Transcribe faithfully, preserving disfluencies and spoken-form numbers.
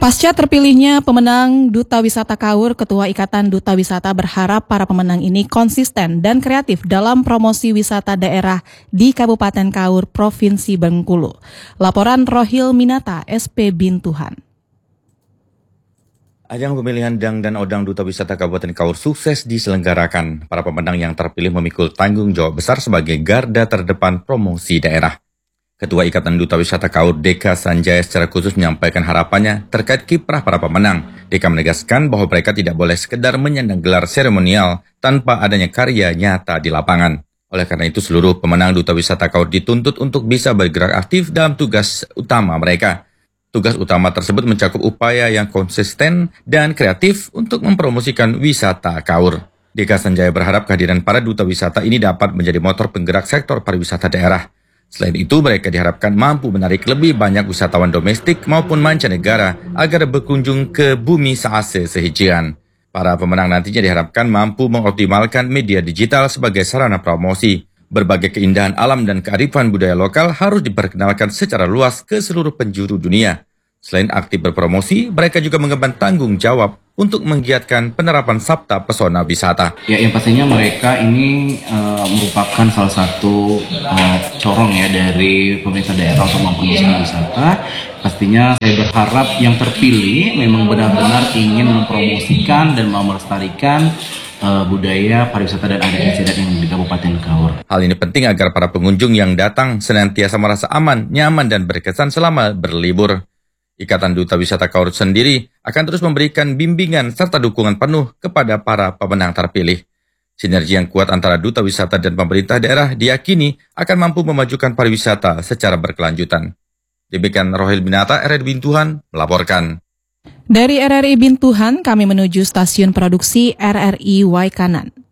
Pasca terpilihnya pemenang Duta Wisata Kaur, Ketua Ikatan Duta Wisata berharap para pemenang ini konsisten dan kreatif dalam promosi wisata daerah di Kabupaten Kaur, Provinsi Bengkulu. Laporan Rohil Minata, S P Bintuhan. Ajang pemilihan Dang dan Odang Duta Wisata Kabupaten Kaur sukses diselenggarakan. Para pemenang yang terpilih memikul tanggung jawab besar sebagai garda terdepan promosi daerah. Ketua Ikatan Duta Wisata Kaur, Deka Sanjaya, secara khusus menyampaikan harapannya terkait kiprah para pemenang. Deka menegaskan bahwa mereka tidak boleh sekedar menyandang gelar seremonial tanpa adanya karya nyata di lapangan. Oleh karena itu, seluruh pemenang Duta Wisata Kaur dituntut untuk bisa bergerak aktif dalam tugas utama mereka. Tugas utama tersebut mencakup upaya yang konsisten dan kreatif untuk mempromosikan wisata Kaur. Deka Sanjaya berharap kehadiran para duta wisata ini dapat menjadi motor penggerak sektor pariwisata daerah. Selain itu, mereka diharapkan mampu menarik lebih banyak wisatawan domestik maupun mancanegara agar berkunjung ke bumi Saase Sehijian. Para pemenang nantinya diharapkan mampu mengoptimalkan media digital sebagai sarana promosi. Berbagai keindahan alam dan kearifan budaya lokal harus diperkenalkan secara luas ke seluruh penjuru dunia. Selain aktif berpromosi, mereka juga mengemban tanggung jawab untuk menggiatkan penerapan Sabta Pesona Wisata. Ya, yang pastinya mereka ini uh, merupakan salah satu uh, corong ya dari pemerintah daerah untuk mempromosikan wisata. Pastinya saya berharap yang terpilih memang benar-benar ingin mempromosikan dan melestarikan uh, budaya pariwisata dan adat istiadat yang di Kabupaten Kaur. Hal ini penting agar para pengunjung yang datang senantiasa merasa aman, nyaman, dan berkesan selama berlibur. Ikatan Duta Wisata Kaur sendiri akan terus memberikan bimbingan serta dukungan penuh kepada para pemenang terpilih. Sinergi yang kuat antara Duta Wisata dan pemerintah daerah diyakini akan mampu memajukan pariwisata secara berkelanjutan. Demikian Rohil Minata, R R I Bintuhan, melaporkan. Dari R R I Bintuhan, kami menuju stasiun produksi R R I Waikanan.